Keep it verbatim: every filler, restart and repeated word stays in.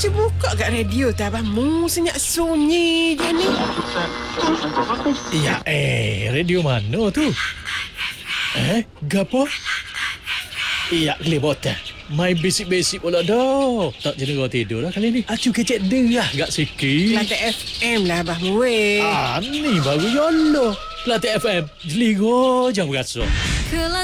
Acu buka kat radio tu abang. Mu senyap sunyi je ni. Ya eh, radio mana tu? Eh, gapo? Ya, kelebotan. Main basic-basic pula dah. Tak jadi kau tidur lah kali ni. Acu kecek derah gak sikit. Kelantan F M lah abang mu weh. Ah, ni baru yolo. Kelantan F M. Jeligo jauh rasa.